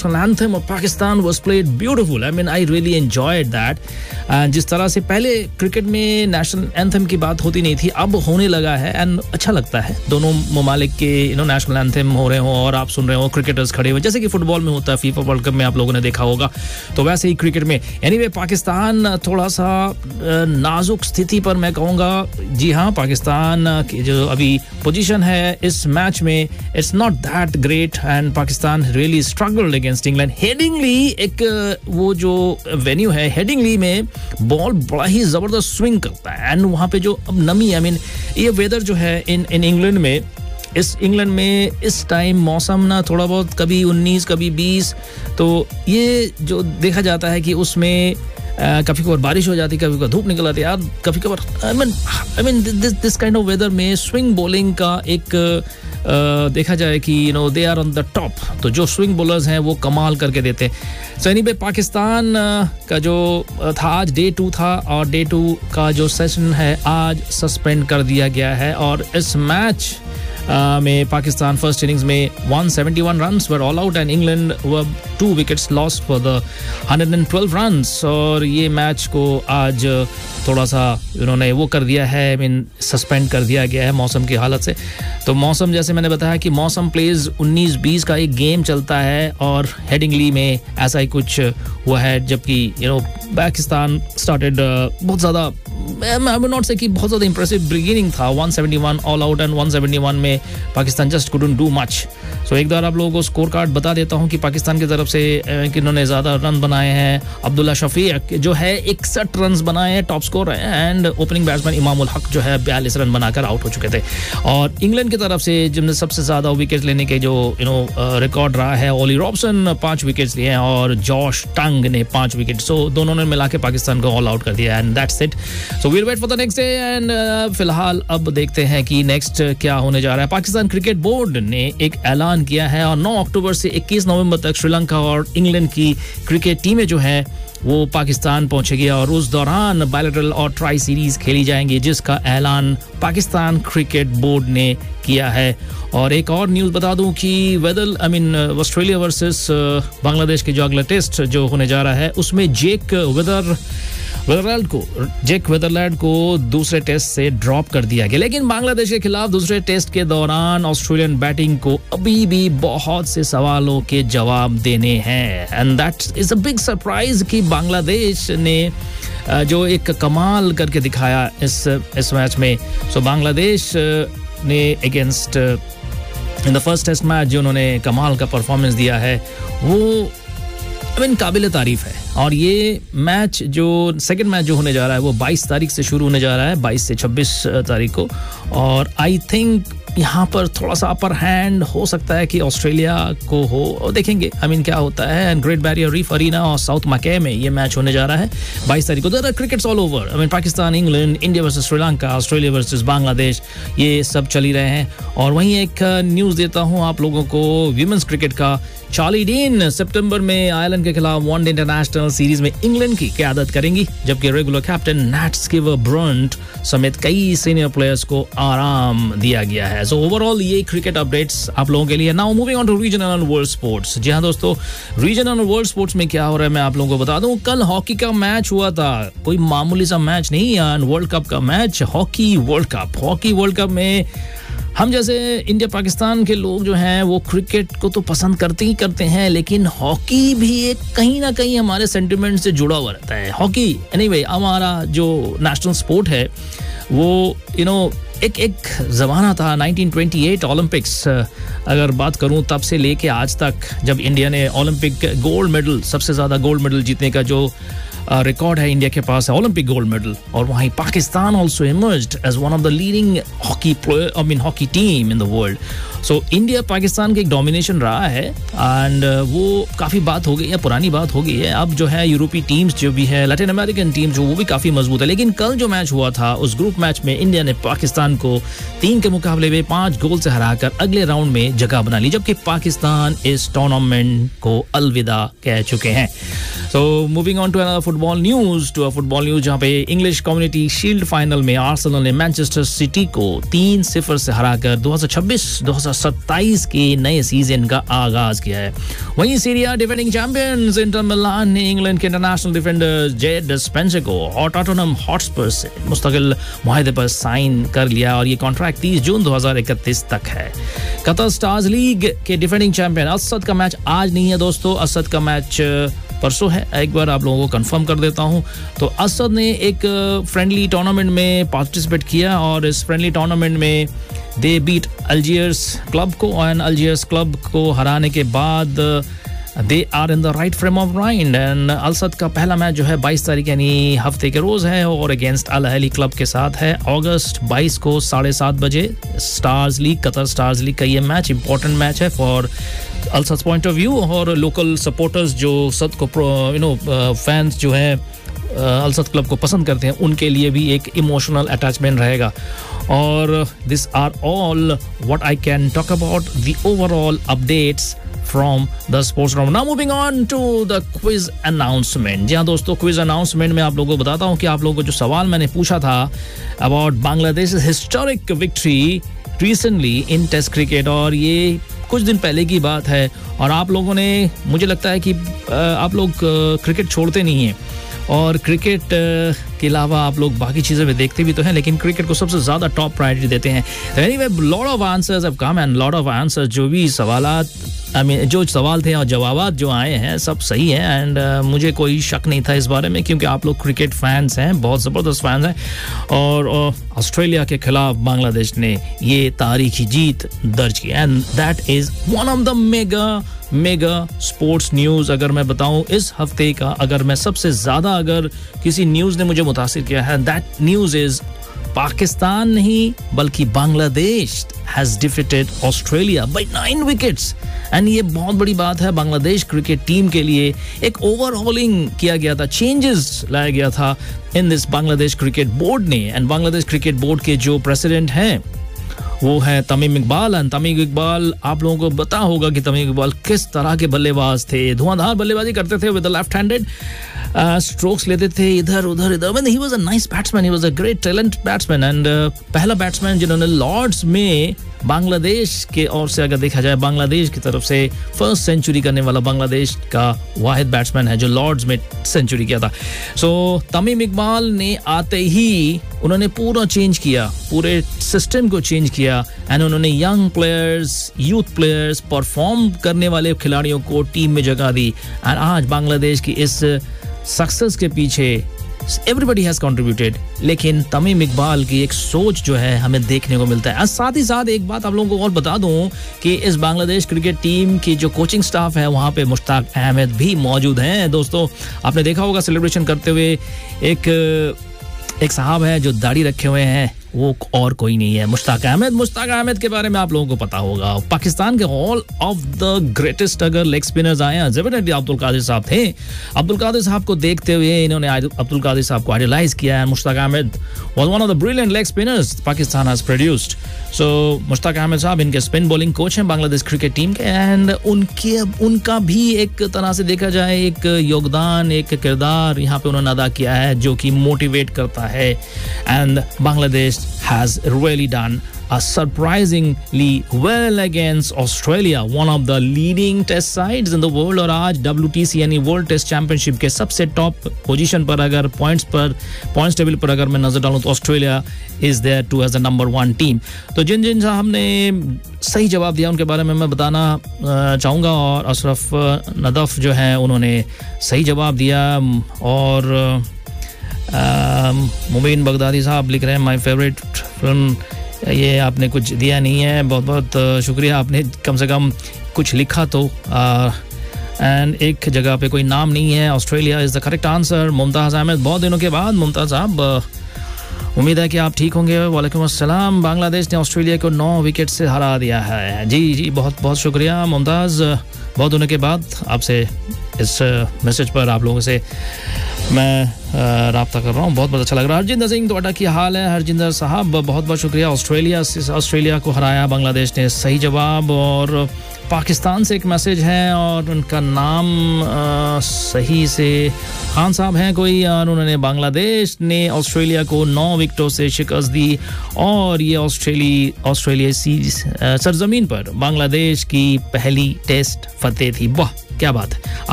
national anthem of Pakistan was played beautiful. I mean, I really enjoyed that. जिस तरह से पहले cricket में नेशनल एंथम की बात होती नहीं थी, अब होने लगा है एंड अच्छा लगता है. दोनों ममालिक के नेशनल एंथम हो रहे हो और आप सुन रहे हो क्रिकेटर्स खड़े हुए, जैसे कि फुटबॉल में होता है, फीफा वर्ल्ड कप में आप लोगों ने देखा होगा, तो वैसे ही क्रिकेट में. एनीवे, पाकिस्तान थोड़ा सा नाजुक स्थिति पर मैं कहूँगा. जी हाँ, पाकिस्तान की जो अभी पोजीशन है इस मैच में, it's not that great and Pakistan really struggled against England. Headingley एक वो जो वेन्यू है, हेडिंगली में बॉल बड़ा ही जबरदस्त स्विंग करता है एंड वहाँ पे जो अब नमी, आई मीन ये वेदर जो है इन इंग्लैंड में, इस इंग्लैंड में इस टाइम मौसम ना थोड़ा बहुत कभी 19 कभी 20, तो ये जो देखा जाता है कि उसमें कभी कभार बारिश हो जाती, कभी कभार धूप निकल आती है यार, कभी कभार I mean this kind of weather में स्विंग बॉलिंग का एक देखा जाए कि they are on the top. तो जो स्विंग बॉलर्स हैं वो कमाल करके देते हैं. सो एनीवे, पाकिस्तान का जो था आज डे 2 था और डे 2 का जो सेशन है आज सस्पेंड कर दिया गया है. और इस मैच में पाकिस्तान फर्स्ट इनिंग्स में 171 runs were all out and England were 2 wickets lost for the 112 runs. और ये मैच को आज थोड़ा सा उन्होंने वो कर दिया है, आई मीन सस्पेंड कर दिया गया है मौसम की हालत से. तो मौसम, जैसे मैंने बताया कि मौसम प्लेज 19-20 का एक गेम चलता है और हेडिंगली में ऐसा ही कुछ हुआ है, जबकि पाकिस्तान स्टार्टेड बहुत ज़्यादा, आई विल नॉट से कि बहुत ज़्यादा इंप्रेसिव बिगिनिंग था. 171 ऑल आउट एंड 171 में Pakistan just couldn't do much. सो एक बार आप लोगों को स्कोर कार्ड बता देता हूं कि पाकिस्तान की तरफ से किन्होंने ज़्यादा रन बनाए हैं. अब्दुल्ला शफीक जो है 61 रन बनाए हैं, टॉप स्कोर है, and opening batsman Imamul Haq जो है 42 रन बनाकर आउट हो चुके थे. और इंग्लैंड की तरफ से जिनने सबसे ज़्यादा विकेट लेने के जो रिकॉर्ड रहा है, ओली रॉबसन 5 विकेट्स लिए हैं और जॉश टंग ने 5 विकेट. सो दोनों ने मिला के पाकिस्तान को ऑल आउट कर दिया and that's it. So we'll wait for the next day and फिलहाल अब देखते हैं कि नेक्स्ट क्या होने जा रहा है. पाकिस्तान क्रिकेट बोर्ड ने एक ऐलान किया है और 9 अक्टूबर से 21 नवंबर तक श्रीलंका और इंग्लैंड की क्रिकेट टीमें जो हैं वो पाकिस्तान पहुंचेगी और उस दौरान बायलैटरल और ट्राई सीरीज खेली जाएंगी, जिसका ऐलान पाकिस्तान क्रिकेट बोर्ड ने किया है. और एक और न्यूज़ बता दूं कि ऑस्ट्रेलिया वर्सेस बांग्लादेश के जो अगला टेस्ट जो होने जा रहा है उसमें जेक वेदरलैंड को दूसरे टेस्ट से ड्रॉप कर दिया गया. लेकिन बांग्लादेश के खिलाफ दूसरे टेस्ट के दौरान ऑस्ट्रेलियन बैटिंग को अभी भी बहुत से सवालों के जवाब देने हैं and that is a big surprise कि बांग्लादेश ने जो एक कमाल करके दिखाया इस मैच में. सो बांग्लादेश ने against in the first test match जो उन्होंने कमाल का परफॉर्मेंस दिया है वो काबिल तारीफ है. और ये मैच जो सेकंड मैच जो होने जा रहा है वो 22 तारीख से शुरू होने जा रहा है, 22 से 26 तारीख को. और आई थिंक यहाँ पर थोड़ा सा अपर हैंड हो सकता है कि ऑस्ट्रेलिया को हो, और देखेंगे क्या होता है. And great barrier reef arena और साउथ मके में ये मैच होने जा रहा है 22 तारीख को. There are crickets all over, Pakistan, England, India versus Sri Lanka, Australia versus Bangladesh, ये सब चल ही रहे हैं. और वहीं एक न्यूज़ देता हूँ आप लोगों को विमेंस क्रिकेट का. चार्ली डीन सितंबर में आयरलैंड के खिलाफ वनडे इंटरनेशनल सीरीज में इंग्लैंड की क़यादत करेंगी, जबकि regular captain NAT skewer Brunt समेत कई सीनियर प्लेयर्स को आराम दिया गया है. सो ओवरऑल ये क्रिकेट अपडेट्स आप लोगों के लिए. Now moving on to regional and world sports. जी हाँ दोस्तों, रीजनल और वर्ल्ड स्पोर्ट्स में क्या हो रहा है मैं आप लोगों को बता दूं. कल हॉकी का मैच हुआ था, कोई मामूली सा मैच नहीं यार, वर्ल्ड कप का मैच, हॉकी वर्ल्ड कप में हम जैसे इंडिया पाकिस्तान के लोग जो हैं वो क्रिकेट को तो पसंद करते ही करते हैं, लेकिन हॉकी भी एक कहीं ना कहीं हमारे सेंटिमेंट से जुड़ा हुआ रहता है. हॉकी एनीवे हमारा जो नेशनल स्पोर्ट है वो एक ज़माना था 1928 ओलंपिक्स अगर बात करूं तब से लेके आज तक, जब इंडिया ने ओलंपिक गोल्ड मेडल, सबसे ज़्यादा गोल्ड मेडल जीतने का जो रिकॉर्ड है इंडिया के पास है, ओलंपिक गोल्ड मेडल. और वहीं Pakistan also emerged as one of the leading hockey team in the world. So India Pakistan का एक डोमिनेशन रहा है एंड वो काफ़ी बात हो गई है, पुरानी बात हो गई है. अब जो है यूरोपीय टीम्स जो भी है, लैटिन अमेरिकन टीम जो, वो भी काफ़ी मजबूत है. लेकिन कल जो मैच हुआ था उस ग्रुप मैच में इंडिया ने पाकिस्तान को 3 के मुकाबले में 5 गोल से हराकर अगले राउंड में जगह बना ली, जबकि पाकिस्तान इस टूर्नामेंट को अलविदा कह चुके हैं. So moving on to another football news जहाँ पे इंग्लिश कम्युनिटी शील्ड फाइनल में आर्सेनल ने मैनचेस्टर सिटी को 3-0 से हराकर 2026-2027 2027 के नए सीजन का आगाज किया है। वहीं सीरी आ डिफेंडिंग चैंपियंस इंटर मिलान ने इंग्लैंड के इंटरनेशनल डिफेंडर जेड स्पेंसर को टॉटनहम हॉटस्पर से मुस्तकिल मुआहदे पर साइन कर लिया और ये कॉन्ट्रैक्ट 30 जून 2031 तक है। कतर स्टार्स लीग के डिफेंडिंग चैंपियन असद का मैच आज नहीं है दोस्तों, असद का मैच परसों है। एक बार आप लोगों को कंफर्म कर देता हूं। तो असद ने एक फ्रेंडली टूर्नामेंट में पार्टिसिपेट किया और इस फ्रेंडली टूर्नामेंट में दे बीट अल्जीयर्स क्लब को, और अल्जीयर्स क्लब को हराने के बाद they are in the right frame of mind. And Asad का पहला मैच जो है 22 तारीख यानी हफ्ते के रोज है और अगेंस्ट अल अहली क्लब के साथ है अगस्त 22 को 7:30 बजे। Stars league, Qatar stars league का ये मैच इंपॉर्टेंट मैच है फॉर अलसद पॉइंट ऑफ व्यू, और लोकल सपोर्टर्स जो सद को फैंस जो है अलसद क्लब को पसंद करते हैं उनके लिए भी एक इमोशनल अटैचमेंट रहेगा। और this are all what I can talk about the overall updates from the sports round. Now moving on to the quiz announcement. जी हाँ दोस्तों, क्विज अनाउंसमेंट में आप लोगों को बताता हूँ कि आप लोगों को जो सवाल मैंने पूछा था about Bangladesh historic victory recently in test cricket, और ये कुछ दिन पहले की बात है, और आप लोगों ने, मुझे लगता है कि आप लोग क्रिकेट छोड़ते नहीं हैं और क्रिकेट के अलावा आप लोग बाकी चीज़ें भी देखते भी तो हैं, लेकिन क्रिकेट को सबसे ज़्यादा टॉप प्रायोरिटी देते हैं। Anyway, lot of answers have come and lot of answers, जो भी सवालात जो सवाल थे और जवाबात जो आए हैं सब सही है। एंड मुझे कोई शक नहीं था इस बारे में, क्योंकि आप लोग क्रिकेट फैंस हैं, बहुत ज़बरदस्त फैंस हैं। और ऑस्ट्रेलिया के खिलाफ बांग्लादेश ने ये तारीखी जीत दर्ज की, and that is one of the mega sports news. अगर मैं बताऊं इस हफ्ते का, अगर मैं सबसे ज़्यादा अगर किसी न्यूज़ ने मुझे मुतासिर किया है, दैट न्यूज़ इज़ पाकिस्तान नहीं बल्कि Bangladesh has defeated Australia bye 9 wickets. And ये बहुत बड़ी बात है बांग्लादेश क्रिकेट टीम के लिए। एक ओवरहॉलिंग किया गया था, चेंजेस लाया गया था in this Bangladesh cricket board ने। एंड बांग्लादेश क्रिकेट बोर्ड के जो प्रेसिडेंट हैं वो है तमीम इकबाल। एंड तमीम इकबाल, आप लोगों को पता होगा कि तमीम इकबाल किस तरह के बल्लेबाज थे, धुआंधार बल्लेबाजी करते थे with the left handed, strokes लेते थे इधर उधर इधर। He was a nice batsman, he was a great talent batsman. And पहला बैट्समैन जिन्होंने लॉर्ड्स में बांग्लादेश के ओर से, अगर देखा जाए बांग्लादेश की तरफ से फर्स्ट सेंचुरी करने वाला बांग्लादेश का वाहिद बैट्समैन है जो लॉर्ड्स में सेंचुरी किया था। सो तमीम इकबाल ने आते ही उन्होंने पूरा चेंज किया, पूरे सिस्टम को चेंज किया, एंड उन्होंने young players, youth players, perform करने वाले खिलाड़ियों को टीम में जगह दी। एंड आज बांग्लादेश की इस सक्सेस के पीछे एवरीबडी हैज कंट्रीब्यूटेड, लेकिन तमीम इकबाल की एक सोच जो है हमें देखने को मिलता है। साथ ही साथ एक बात आप लोगों को और बता दूं कि इस बांग्लादेश क्रिकेट टीम की जो कोचिंग स्टाफ है वहां पे मुश्ताक अहमद भी मौजूद हैं। दोस्तों, आपने देखा होगा सेलिब्रेशन करते हुए एक साहब है जो दाढ़ी रखे हुए हैं, वो और कोई नहीं है, मुश्ताक अहमद के बारे में आप लोगों को पता होगा। पाकिस्तान के ऑल ऑफ द ग्रेटेस्ट अगर लेग स्पिनर्स आए हैं, डेफिनेटली अब्दुल कादिर साहब थे। अब्दुल कादिर साहब को देखते हुए इन्होंने अब्दुल कादिर साहब को आइडलाइज किया है। Mushtaq Ahmad was one of the brilliant leg spinners Pakistan has produced. सो मुश्ताक अहमद साहब इनके स्पिन बॉलिंग कोच हैं बांग्लादेश क्रिकेट टीम के, एंड उनका भी एक तरह से देखा जाए एक योगदान, एक किरदार यहाँ पे उन्होंने अदा किया है जो कि मोटिवेट करता है। And Bangladesh has really done surprisingly well against Australia, one of the leading test sides in the world। और आज WTC यानी वर्ल्ड टेस्ट चैंपियनशिप के सबसे टॉप पोजीशन पर, अगर पॉइंट्स टेबल पर अगर मैं नजर डालूं तो Australia is there to as the number 1 team. तो जिन साहब ने सही जवाब दिया उनके बारे में मैं बताना चाहूँगा, और अशरफ नदफ जो है उन्होंने सही जवाब दिया, और मुबीन बगदादी साहब लिख रहे हैं माय फेवरेट फिल्म, ये आपने कुछ दिया नहीं है, बहुत बहुत शुक्रिया, आपने कम से कम कुछ लिखा तो। एंड एक जगह पे कोई नाम नहीं है। Australia is the correct answer. Mumtaz Ahmad, बहुत दिनों के बाद मुमताज़ साहब, उम्मीद है कि आप ठीक होंगे। वालेकुम अस्सलाम। बांग्लादेश ने ऑस्ट्रेलिया को 9 विकेट से हरा दिया है। जी बहुत बहुत शुक्रिया मुमताज़, बहुत दिनों के बाद आपसे इस मैसेज पर आप लोगों से मैं राब्ता कर रहा हूँ, बहुत अच्छा लग रहा है। हरजिंदर सिंह तोड़ा की हाल है हरजिंदर साहब, बहुत बहुत शुक्रिया। ऑस्ट्रेलिया को हराया बांग्लादेश ने, सही जवाब। और पाकिस्तान से एक मैसेज है और उनका नाम सही से खान साहब हैं कोई, और उन्होंने बांग्लादेश ने ऑस्ट्रेलिया को 9 विकेटों से शिकस्त दी और ये ऑस्ट्रेलियाई सरजमीन पर बांग्लादेश की पहली टेस्ट फतेह थी। वाह क्या बात है।